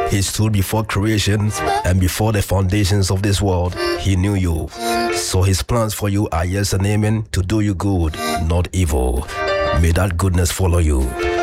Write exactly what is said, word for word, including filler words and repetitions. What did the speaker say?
He stood before creation and before the foundations of this world. He knew you. So his plans for you are yes and amen, to do you good, not evil. May that goodness follow you.